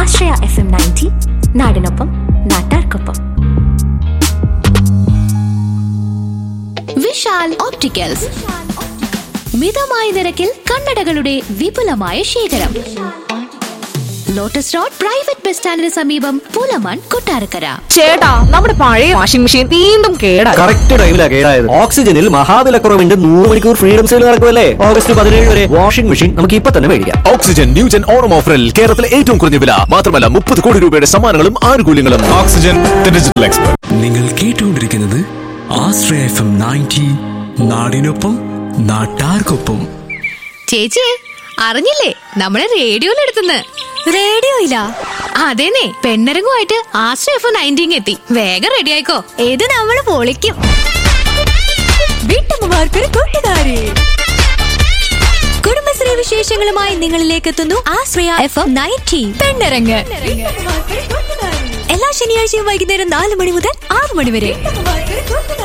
ആശ്രയ FM 90 നാടിനൊപ്പം നാട്ടാർക്കൊപ്പം. Vishal opticals, മിതമായ നിരക്കിൽ കണ്ണടകളുടെ വിപുലമായ ശേഖരം. ലോട്ടസ് റോഡ് പ്രൈവറ്റ് ബസ് സ്റ്റാൻഡിന് സമീപം, പുലമൺ, കൊട്ടാരക്കര. ചേട്ടാ, നമ്മുടെ പഴയ വാഷിംഗ് മെഷീൻ വീണ്ടും കേടായി. കറക്റ്റ് ടൈമിലാണ് കേടായത്. ഓക്സിജനിൽ മഹാവിലക്കുറവിന്റെ 100 മണിക്കൂർ ഫ്രീഡം സെയിൽ നടക്കുമല്ലേ? August 17 വരെ വാഷിംഗ് മെഷീൻ നമുക്ക് ഇപ്പൊ തന്നെ മേടിക്കാം. ഓക്സിജൻ ന്യൂജൻ ഓണം ഓഫറിൽ കേരളത്തിലെ ഏറ്റവും കുറഞ്ഞ വില മാത്രമല്ല 30 കോടി രൂപയുടെ സമ്മാനങ്ങളും ആനുകൂല്യങ്ങളും. Oxygen digital expert. നിങ്ങൾ കേട്ടുകൊണ്ടിരിക്കുന്നത് ആശ്രയ FM 90 നാടിനൊപ്പം നാട്ടാർക്കൊപ്പം. ചേച്ചിയെ അറിഞ്ഞില്ലേ, നമ്മളെ റേഡിയോയിലെടുത്തുന്ന്. റേഡിയോയില്ല? അതേനെ, പെണ്ണരങ്ങുമായിട്ട് ആശ്രയ FM 90 എത്തി. വേഗം റെഡി ആയിക്കോ. ഇത് നമ്മള് പൊളിക്കും. വീട്ടമ്മമാർക്കൊരു കൂട്ടുകാരി. കുടുംബശ്രീ വിശേഷങ്ങളുമായി നിങ്ങളിലേക്ക് എത്തുന്നു ആശ്രയ FM 90 പെണ്ണരങ്ങ്. എല്ലാ ശനിയാഴ്ചയും വൈകുന്നേരം 4 മണി മുതൽ 6 മണി വരെ.